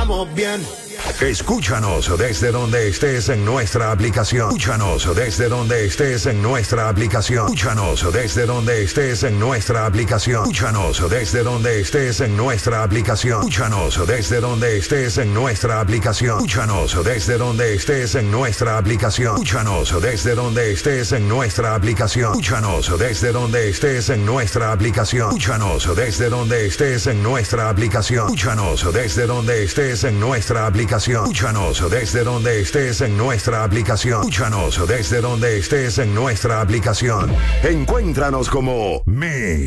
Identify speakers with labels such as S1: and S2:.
S1: pasamos bien.
S2: Escúchanos desde donde estés en nuestra aplicación. Escúchanos desde donde estés en nuestra aplicación. Escúchanos desde donde estés en nuestra aplicación. Escúchanos desde donde estés en nuestra aplicación. Escúchanos desde donde estés en nuestra aplicación. Escúchanos desde donde estés en nuestra aplicación. Escúchanos desde donde estés en nuestra aplicación. Escúchanos desde donde estés en nuestra aplicación. Escúchanos desde donde estés en nuestra aplicación. Escúchanos desde donde estés en nuestra aplicación. Escúchanos desde donde estés en nuestra aplicación. Escúchanos desde donde estés en nuestra aplicación. Encuéntranos como